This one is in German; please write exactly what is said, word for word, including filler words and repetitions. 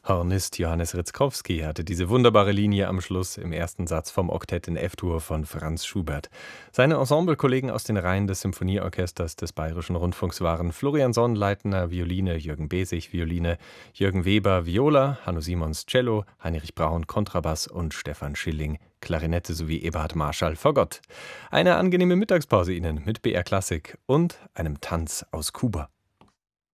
Hornist Johannes Ritzkowski hatte diese wunderbare Linie am Schluss im ersten Satz vom Oktett in F-Dur von Franz Schubert. Seine Ensemblekollegen aus den Reihen des Symphonieorchesters des Bayerischen Rundfunks waren Florian Sonnleitner, Violine, Jürgen Besig, Violine, Jürgen Weber, Viola, Hanno Simons, Cello, Heinrich Braun, Kontrabass und Stefan Schilling, Klarinette sowie Eberhard Marschall, Fagott. Eine angenehme Mittagspause Ihnen mit B R Klassik und einem Tanz aus Kuba.